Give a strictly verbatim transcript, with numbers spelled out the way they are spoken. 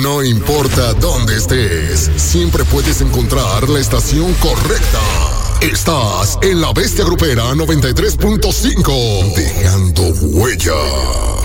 No importa dónde estés, siempre puedes encontrar la estación correcta. Estás en La Bestia Grupera noventa y tres punto cinco, dejando huella.